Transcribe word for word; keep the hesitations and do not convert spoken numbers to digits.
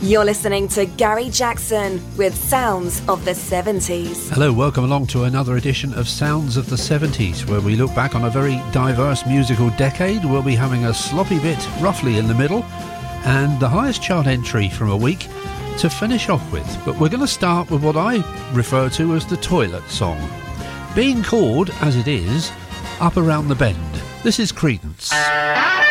You're listening to Gary Jackson with Sounds of the seventies. Hello, welcome along to another edition of Sounds of the seventies, where we look back on a very diverse musical decade. We'll be having a sloppy bit roughly in the middle and the highest chart entry from a week to finish off with. But we're going to start with what I refer to as the toilet song, being called, as it is, Up Around the Bend. This is Creedence.